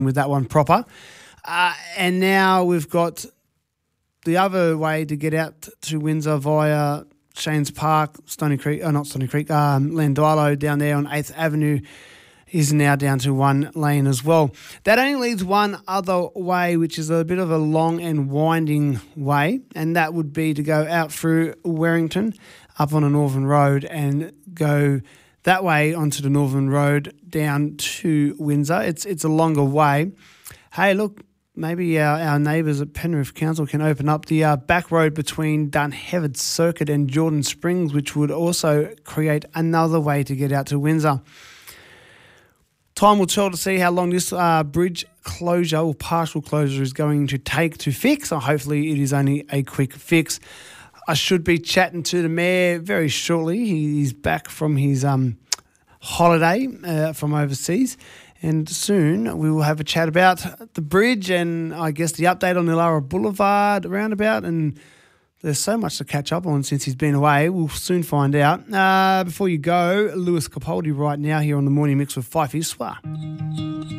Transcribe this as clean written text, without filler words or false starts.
with that one proper. And now we've got the other way to get out to Windsor via Shanes Park, Landilo down there on 8th Avenue is now down to one lane as well. That only leaves one other way, which is a bit of a long and winding way, and that would be to go out through Warrington up on a Northern Road and go that way onto the Northern Road down to Windsor. It's a longer way. Hey, look, maybe our neighbours at Penrith Council can open up the back road between Dunheved Circuit and Jordan Springs, which would also create another way to get out to Windsor. Time will tell to see how long this bridge closure or partial closure is going to take to fix. Hopefully it is only a quick fix. I should be chatting to the Mayor very shortly. He's back from his holiday from overseas. And soon we will have a chat about the bridge and I guess the update on Illawarra Boulevard roundabout. And there's so much to catch up on since he's been away. We'll soon find out. Before you go, Lewis Capaldi right now here on the Morning Mix with Fifey Swa.